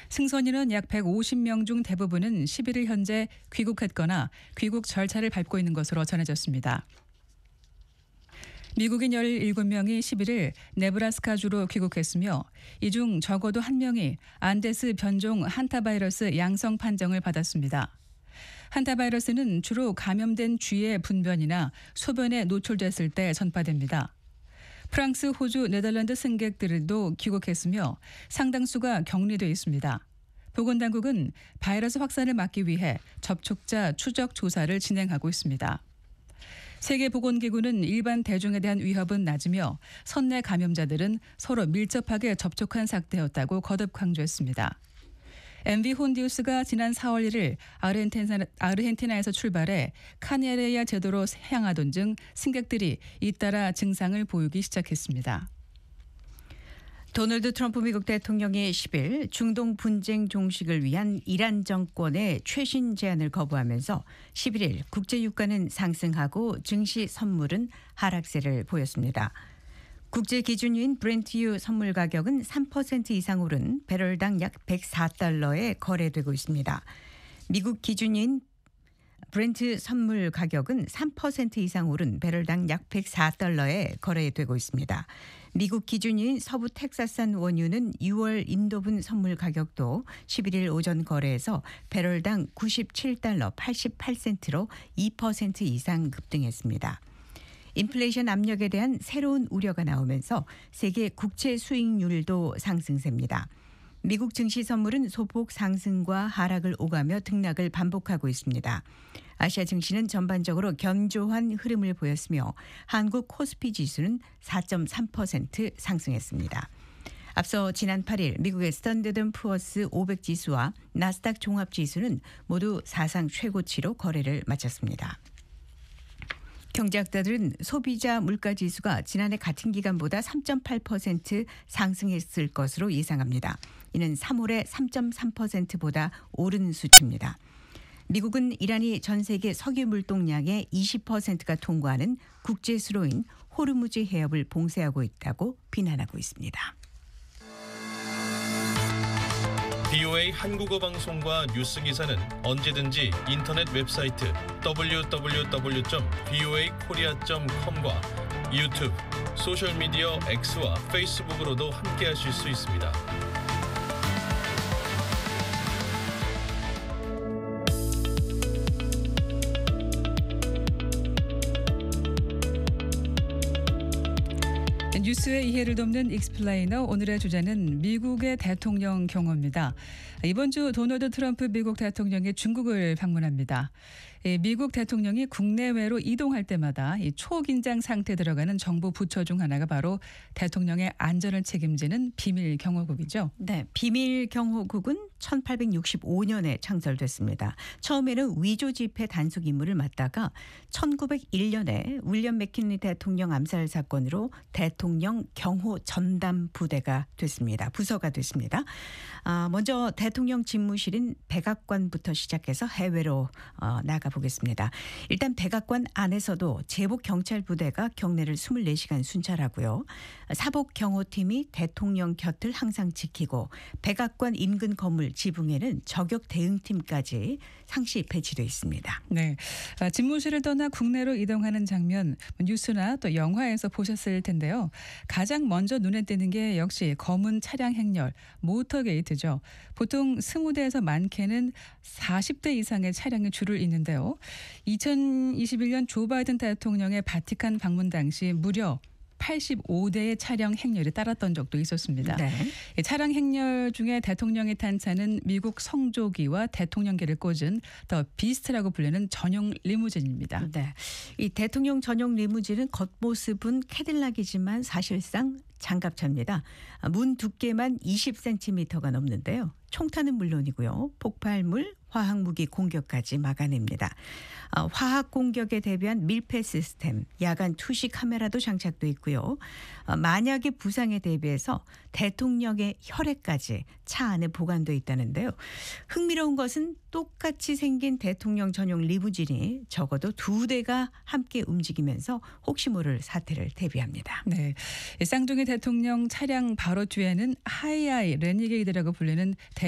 승선인은 약 150명 중 대부분은 11일 현재 귀국했거나 귀국 절차를 밟고 있는 것으로 전해졌습니다. 미국인 17명이 11일 네브라스카주로 귀국했으며 이 중 적어도 1명이 안데스 변종 한타바이러스 양성 판정을 받았습니다. 한타바이러스는 주로 감염된 쥐의 분변이나 소변에 노출됐을 때 전파됩니다. 프랑스, 호주, 네덜란드 승객들도 귀국했으며 상당수가 격리돼 있습니다. 보건당국은 바이러스 확산을 막기 위해 접촉자 추적 조사를 진행하고 있습니다. 세계보건기구는 일반 대중에 대한 위협은 낮으며 선내 감염자들은 서로 밀접하게 접촉한 상태였다고 거듭 강조했습니다. MV 혼디우스가 지난 4월 1일 아르헨티나에서 출발해 카네리아 제도로 향하던 중 승객들이 잇따라 증상을 보이기 시작했습니다. 도널드 트럼프 미국 대통령이 10일 중동 분쟁 종식을 위한 이란 정권의 최신 제안을 거부하면서 11일 국제 유가는 상승하고 증시 선물은 하락세를 보였습니다. 국제 기준유인 브렌트유 선물 가격은 3% 이상 오른 배럴당 약 104달러에 거래되고 있습니다. 미국 기준유인 브렌트 선물 가격은 3% 이상 오른 배럴당 약 104달러에 거래되고 있습니다. 미국 기준인 서부 텍사스산 원유는 6월 인도분 선물 가격도 11일 오전 거래에서 배럴당 97달러 88센트로 2% 이상 급등했습니다. 인플레이션 압력에 대한 새로운 우려가 나오면서 세계 국채 수익률도 상승세입니다. 미국 증시 선물은 소폭 상승과 하락을 오가며 등락을 반복하고 있습니다. 아시아 증시는 전반적으로 견조한 흐름을 보였으며 한국 코스피 지수는 4.3% 상승했습니다. 앞서 지난 8일 미국의 스탠더드 푸어스 500 지수와 나스닥 종합 지수는 모두 사상 최고치로 거래를 마쳤습니다. 경제학자들은 소비자 물가지수가 지난해 같은 기간보다 3.8% 상승했을 것으로 예상합니다. 이는 3월의 3.3%보다 오른 수치입니다. 미국은 이란이 전 세계 석유 물동량의 20%가 통과하는 국제 수로인 호르무즈 해협을 봉쇄하고 있다고 비난하고 있습니다. VOA 한국어 방송과 뉴스 기사는 언제든지 인터넷 웹사이트 www.voakorea.com과 유튜브, 소셜미디어 X와 페이스북으로도 함께하실 수 있습니다. 뉴스의 이해를 돕는 익스플레이너, 오늘의 주제는 미국의 대통령 경호입니다. 이번 주 도널드 트럼프 미국 대통령이 중국을 방문합니다. 미국 대통령이 국내외로 이동할 때마다 이 초긴장 상태에 들어가는 정부 부처 중 하나가 바로 대통령의 안전을 책임지는 비밀경호국이죠. 네, 비밀경호국은 1865년에 창설됐습니다. 처음에는 위조 지폐 단속 임무를 맡다가 1901년에 윌리엄 맥킨리 대통령 암살 사건으로 대통령 경호 전담 부대가 됐습니다. 부서가 됐습니다. 먼저 대통령 집무실인 백악관부터 시작해서 해외로 나가보겠습니다. 일단 백악관 안에서도 제복 경찰 부대가 경내를 24시간 순찰하고요. 사복 경호팀이 대통령 곁을 항상 지키고 백악관 인근 건물 지붕에는 저격 대응팀까지 상시 배치되어 있습니다. 네, 집무실을 떠나 국내로 이동하는 장면 뉴스나 또 영화에서 보셨을 텐데요. 가장 먼저 눈에 띄는 게 역시 검은 차량 행렬, 모터게이트죠. 보통 20대에서 많게는 40대 이상의 차량이 줄을 잇는데요. 2021년 조 바이든 대통령의 바티칸 방문 당시 무려 85대의 차량 행렬이 따랐던 적도 있었습니다. 네. 차량 행렬 중에 대통령이 탄 차는 미국 성조기와 대통령계를 꽂은 더 비스트라고 불리는 전용 리무진입니다. 네. 이 대통령 전용 리무진은 겉모습은 캐딜락이지만 사실상 장갑차입니다. 문 두께만 20cm가 넘는데요. 총탄은 물론이고요. 폭발물, 화학무기 공격까지 막아냅니다. 화학 공격에 대비한 밀폐 시스템, 야간 투시 카메라도 장착돼 있고요. 만약의 부상에 대비해서 대통령의 혈액까지 차 안에 보관돼 있다는데요. 흥미로운 것은 똑같이 생긴 대통령 전용 리무진이 적어도 2대가 함께 움직이면서 혹시 모를 사태를 대비합니다. 네, 쌍둥이 대통령 차량 바로 뒤에는 하이아이 레니게이드라고 불리는